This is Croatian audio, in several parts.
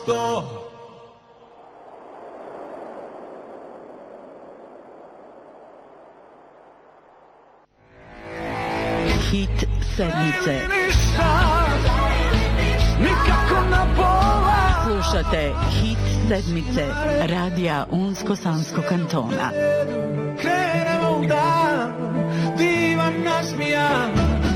Hit sedmice. Slušate Hit sedmice radija Unsko-Sanskog kantona. Krenemo u dan, divan nasmijan.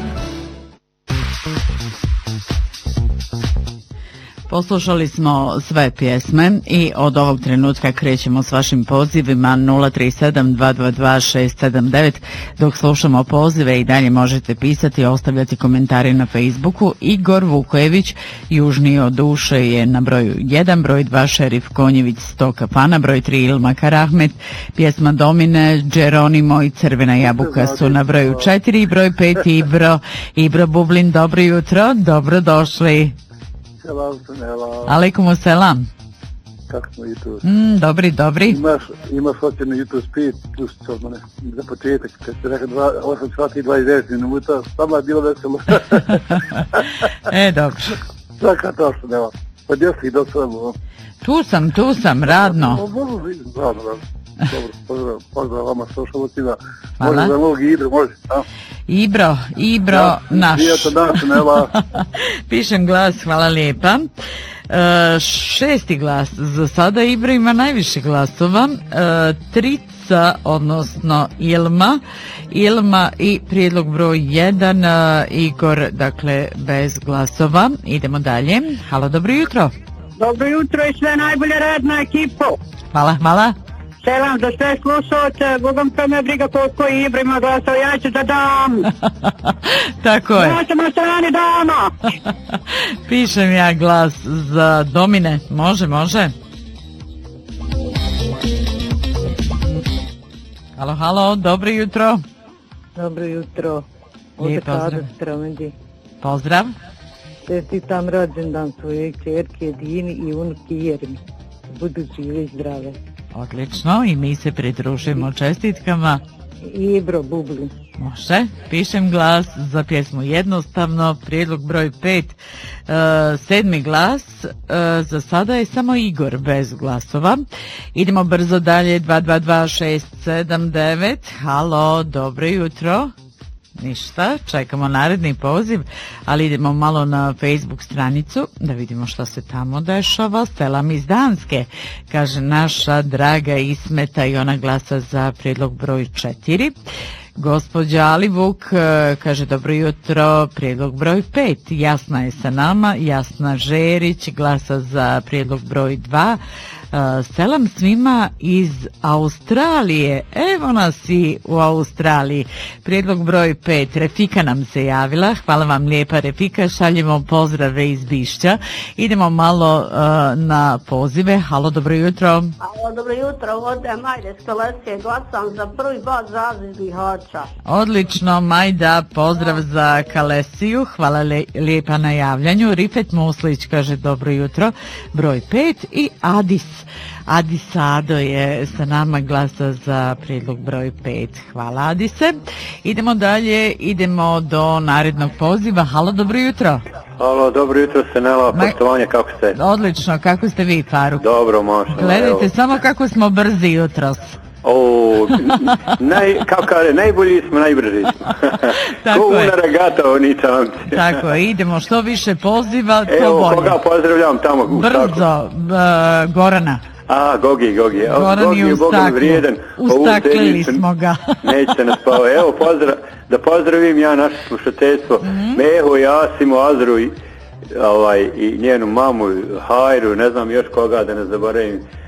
Poslušali smo sve pjesme i od ovog trenutka krećemo s vašim pozivima 037 222 679. Dok slušamo pozive i dalje možete pisati i ostavljati komentare na Facebooku. Igor Vukojević, Južniji od duše, je na broju 1, broj 2 Šerif Konjević, 100 kafana, broj 3 Ilma Karahmet, pjesma Domine, Geronimo i Crvena jabuka su na broju 4 i broj 5 Ibro Bublin. Dobro jutro, dobrodošli. Alejkum selam. Kako smo jutros? Dobri. Imaš ocjenu jutros 5 plus od mene. Za početak, kad ste rekao 8 sati i 29 minuta, samo je bilo veselo. Dobro. Svaka to što nema. Pa gdje si do svemu? Tu sam, radno. Dobro. Pozdrav vama slušalcima. Hvala. Može za mog Ibro, može. Ibro naš. Pišem glas, hvala lijepa. 6. glas, za sada Ibro ima najviše glasova. Trica, odnosno Ilma i prijedlog broj 1, Igor, dakle bez glasova. Idemo dalje. Halo, dobro jutro. Dobro jutro i sve najbolje radna ekipo. Hvala. Selam za sve slušalce, Bogom to me briga koliko Ibro ima glasova, ja ću da dam. Tako je. Ja sam na strani dama. Pišem ja glas za Domine, može. Halo, dobro jutro. Dobro jutro. Lijep pozdrav. Pozdrav. Čestitam rođendan svoje čerke Dini i unuki Jermi. Budu žive i zdrave. Odlično, i mi se pridružimo čestitkama. Ibro Bublin. Može, pišem glas za pjesmu Jednostavno, prijedlog broj 5, 7. glas, za sada je samo Igor bez glasova. Idemo brzo dalje, 222-679, halo, dobro jutro. Ništa, čekamo naredni poziv, ali idemo malo na Facebook stranicu da vidimo što se tamo dešava. Selam iz Danske, kaže naša draga Ismeta i ona glasa za prijedlog broj 4. Gospođa Alivuk kaže dobro jutro, prijedlog broj 5. Jasna je sa nama, Jasna Žerić glasa za prijedlog broj 2. Selam svima iz Australije, evo nas i u Australiji, prijedlog broj 5, Refika nam se javila, hvala vam lijepa Refika, šaljemo pozdrave iz Bišća. Idemo malo na pozive. Halo, dobro jutro. Halo, dobro jutro, ovdje Majde s Kolesije, glasam za prvi bas Aziz Bihaća. Odlično, Majda, pozdrav za Kalesiju, hvala lijepa na javljanju. Rifet Muslić kaže dobro jutro, broj 5 i Adisado je sa nama, glasa za prijedlog broj 5. Hvala Adise. Idemo dalje, idemo do narednog poziva. Halo, dobro jutro. Halo, dobro jutro Senela, poštovanje, kako ste? Odlično, kako ste vi, Faruk? Dobro, možda. Gledajte, samo kako smo brzi jutros. Kako kaže, najbolji smo, najbrži smo. Ko una regata, oni tamci. Tako je, idemo što više poziva, to evo, bolje. Koga pozdravljam tamo? Brzo, Gorana. Gogi. Goran je u staklu. Ustaklili smo ga. Nećete nas pao. Evo, da pozdravim ja naše slušateljstvo. Mehu, Jasimu, Azru i njenu mamu, Hajru, ne znam još koga da ne zaboravim.